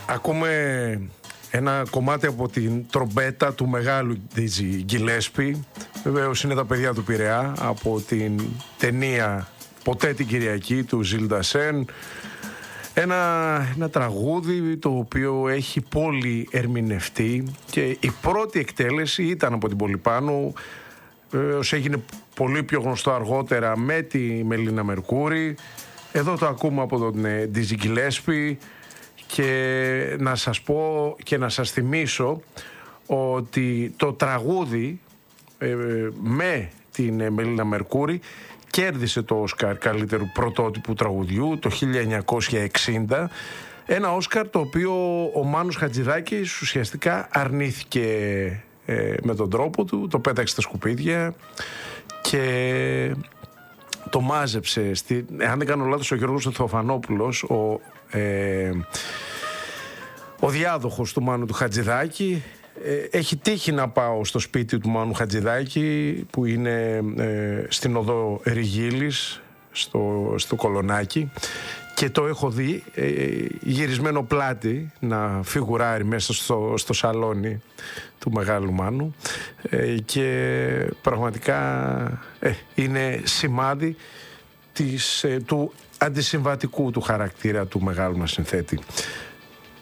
Ακούμε ένα κομμάτι από την τρομπέτα του μεγάλου Dizzy Gillespie. Βεβαίως είναι τα παιδιά του Πειραιά, από την ταινία «Ποτέ την Κυριακή» του Ζιλ Ντασέν. Ένα τραγούδι το οποίο έχει πολύ ερμηνευτεί και η πρώτη εκτέλεση ήταν από την Πολυπάνου. Βεβαίως έγινε πολύ πιο γνωστό αργότερα με τη Μελίνα Μερκούρη. Εδώ το ακούμε από τον Dizzy Gillespie. Και να σας πω και να σας θυμίσω ότι το τραγούδι με την Μελίνα Μερκούρη κέρδισε το Όσκαρ καλύτερου πρωτότυπου τραγουδιού το 1960. Ένα Όσκαρ το οποίο ο Μάνος Χατζηδάκης ουσιαστικά αρνήθηκε με τον τρόπο του, το πέταξε στα σκουπίδια και το μάζεψε. Αν δεν κάνω λάθος, ο Γιώργος Θεοφανόπουλος, ο διάδοχος του Μάνου του Χατζηδάκη. Έχει τύχει να πάω στο σπίτι του Μάνου Χατζηδάκη, που είναι στην οδό Ριγίλης, στο Κολονάκι, και το έχω δει γυρισμένο πλάτη να φιγουράρει μέσα στο σαλόνι του μεγάλου Μάνου, και πραγματικά είναι σημάδι του αντισυμβατικού του χαρακτήρα του μεγάλου μας συνθέτη.